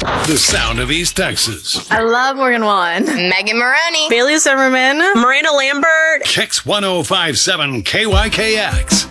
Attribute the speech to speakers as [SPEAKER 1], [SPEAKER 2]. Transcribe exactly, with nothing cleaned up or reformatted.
[SPEAKER 1] The sound of East Texas.
[SPEAKER 2] I love Morgan Wallen.
[SPEAKER 3] Megan Maroney.
[SPEAKER 2] Bailey Zimmerman.
[SPEAKER 4] Miranda Lambert.
[SPEAKER 1] Kicks one oh five seven K Y K X.